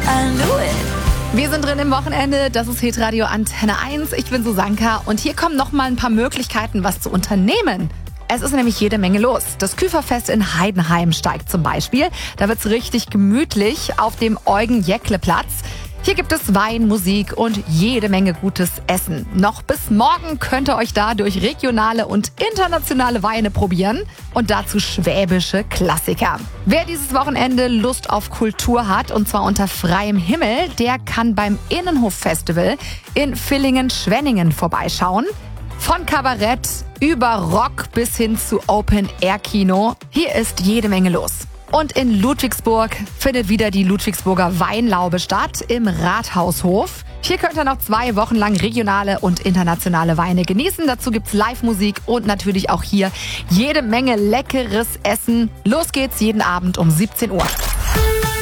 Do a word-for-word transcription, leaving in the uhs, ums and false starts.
I knew it. Wir sind drin im Wochenende, das ist Hitradio Antenne eins. Ich bin Susanka und hier kommen noch mal ein paar Möglichkeiten, was zu unternehmen. Es ist nämlich jede Menge los. Das Küferfest in Heidenheim steigt zum Beispiel. Da wird's richtig gemütlich auf dem Eugen-Jäckle-Platz. Hier gibt es Wein, Musik und jede Menge gutes Essen. Noch bis morgen könnt ihr euch da durch regionale und internationale Weine probieren und dazu schwäbische Klassiker. Wer dieses Wochenende Lust auf Kultur hat, und zwar unter freiem Himmel, der kann beim Innenhof-Festival in Villingen-Schwenningen vorbeischauen. Von Kabarett über Rock bis hin zu Open-Air-Kino. Hier ist jede Menge los. Und in Ludwigsburg findet wieder die Ludwigsburger Weinlaube statt im Rathaushof. Hier könnt ihr noch zwei Wochen lang regionale und internationale Weine genießen. Dazu gibt's Live-Musik und natürlich auch hier jede Menge leckeres Essen. Los geht's jeden Abend um siebzehn Uhr.